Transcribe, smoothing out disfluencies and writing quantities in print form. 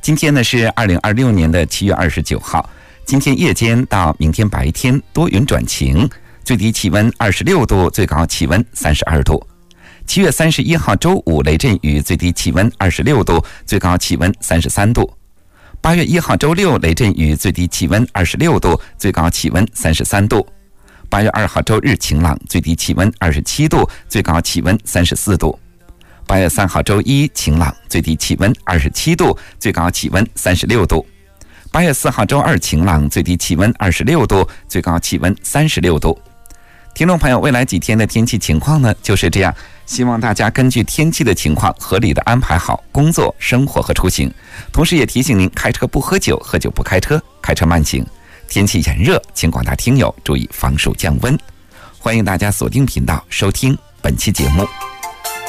今天呢是2026年的7月29号，今天夜间到明天白天多云转晴，最低气温26度，最高气温32度。7月31号周五雷阵雨，最低气温26度，最高气温33度。8月1号周六雷阵雨，最低气温26度，最高气温33度。8月2号周日晴朗，最低气温27度，最高气温34度。8月3号周一晴朗，最低气温27度，最高气温36度。8月4号周二晴朗，最低气温26度，最高气温36度。听众朋友，未来几天的天气情况呢就是这样，希望大家根据天气的情况合理的安排好工作、生活和出行。同时也提醒您，开车不喝酒，喝酒不开车，开车慢行。天气炎热，请广大听友注意防暑降温。欢迎大家锁定频道收听本期节目。